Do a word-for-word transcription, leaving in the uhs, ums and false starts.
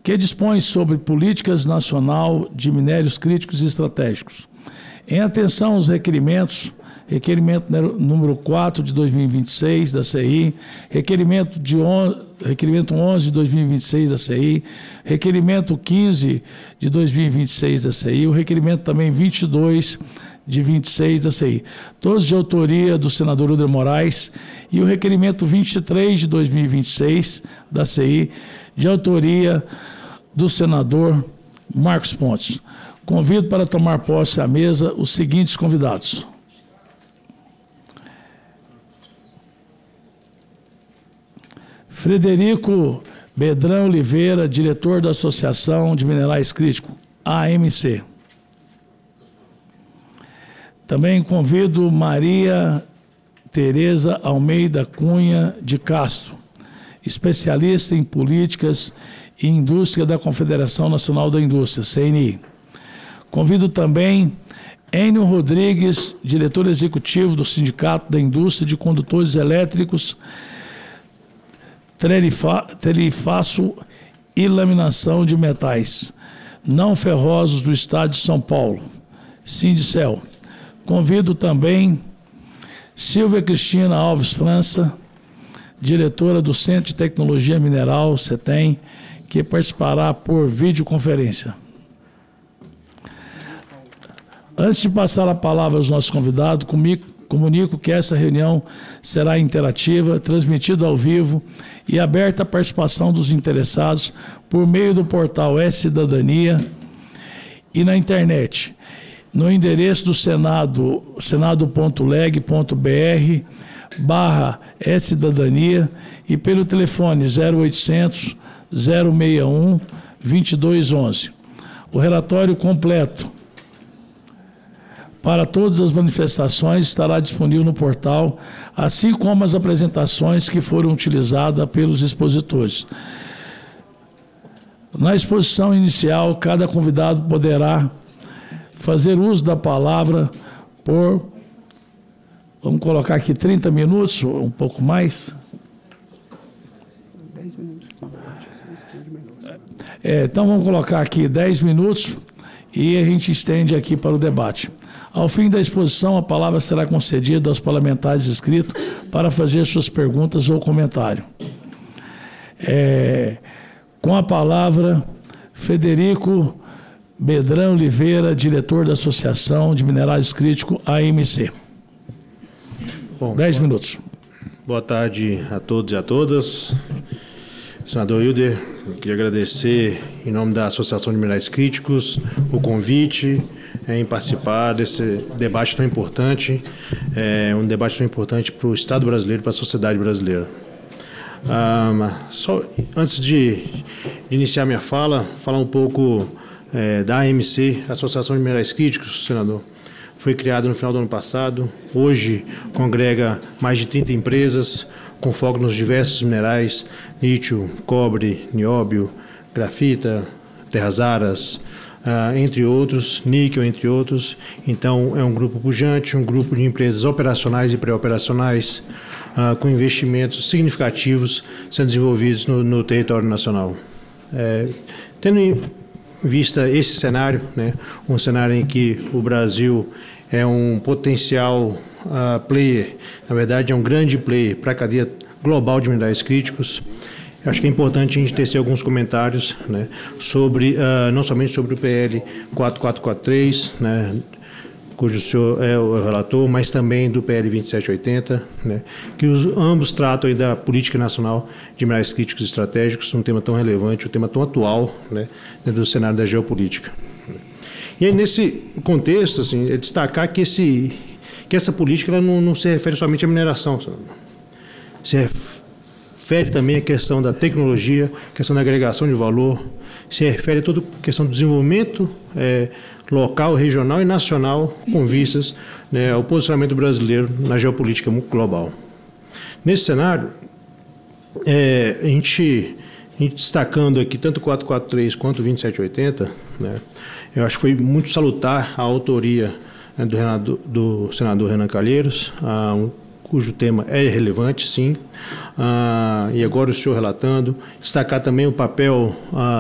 que dispõe sobre políticas nacional de minérios críticos e estratégicos. Em atenção aos requerimentos, requerimento número quatro de dois mil e vinte e seis da C I, requerimento, de on, requerimento onze de dois mil e vinte e seis da C I, requerimento quinze de dois mil e vinte e seis da C I, o requerimento também vinte e dois de vinte e seis da C I, todos de autoria do senador Uder Moraes, e o requerimento vinte e três de dois mil e vinte e seis da C I, de autoria do senador Marcos Pontes. Convido para tomar posse à mesa os seguintes convidados: Frederico Bedrão Oliveira, diretor da Associação de Minerais Críticos, A M C. Também convido Maria Tereza Almeida Cunha de Castro, especialista em políticas e indústria da Confederação Nacional da Indústria, C N I. Convido também Enio Rodrigues, diretor executivo do Sindicato da Indústria de Condutores Elétricos, Telefaço e Laminação de Metais Não Ferrosos do Estado de São Paulo, Sindicel. Convido também Silvia Cristina Alves França, diretora do Centro de Tecnologia Mineral, CETEM, que participará por videoconferência. Antes de passar a palavra aos nossos convidados, comunico que essa reunião será interativa, transmitida ao vivo e aberta à participação dos interessados por meio do portal E-Cidadania e na internet, no endereço do Senado, senado ponto leg ponto br barra E-Cidadania e pelo telefone zero oitocentos, zero sessenta e um, vinte e dois onze. O relatório completo para todas as manifestações estará disponível no portal, assim como as apresentações que foram utilizadas pelos expositores. Na exposição inicial, cada convidado poderá fazer uso da palavra por, vamos colocar aqui trinta minutos, ou um pouco mais. dez minutos. É, então vamos colocar aqui dez minutos e a gente estende aqui para o debate. Ao fim da exposição, a palavra será concedida aos parlamentares inscritos para fazer suas perguntas ou comentário. É, com a palavra, Frederico Bedrão Oliveira, diretor da Associação de Minerais Críticos, A M C. Bom, Dez boa, minutos. Boa tarde a todos e a todas. Senador Uder, eu queria agradecer, em nome da Associação de Minerais Críticos, o convite é, em participar desse debate tão importante, é, um debate tão importante para o Estado brasileiro, para a sociedade brasileira. Ah, só antes de, de iniciar minha fala, falar um pouco é, da A M C, Associação de Minerais Críticos, senador. Foi criada no final do ano passado, hoje congrega mais de trinta empresas, com foco nos diversos minerais, lítio, cobre, nióbio, grafita, terras raras, uh, entre outros, níquel, entre outros. Então, é um grupo pujante, um grupo de empresas operacionais e pré-operacionais, uh, com investimentos significativos sendo desenvolvidos no, no território nacional. É, tendo em vista esse cenário, né, um cenário em que o Brasil é um potencial uh, player, na verdade é um grande player para a cadeia global de minerais críticos. Eu acho que é importante a gente tecer alguns comentários, né, sobre, uh, não somente sobre o P L quatro quatro quatro três, né, cujo o senhor é o relator, mas também do P L vinte e sete oitenta, né, que os, ambos tratam aí da política nacional de minerais críticos estratégicos, um tema tão relevante, um tema tão atual, né, dentro do cenário da geopolítica. E aí, nesse contexto, assim, é destacar que, esse, que essa política ela não, não se refere somente à mineração, se refere também à questão da tecnologia, questão da agregação de valor, se refere a toda a questão do desenvolvimento é, local, regional e nacional, com vistas, né, ao posicionamento brasileiro na geopolítica global. Nesse cenário, é, a, gente, a gente destacando aqui tanto o quatro quatro três quanto o vinte e sete oitenta, né, eu acho que foi muito salutar a autoria, né, do, Renato, do senador Renan Calheiros, ah, um, cujo tema é relevante, sim, ah, e agora o senhor relatando, destacar também o papel ah,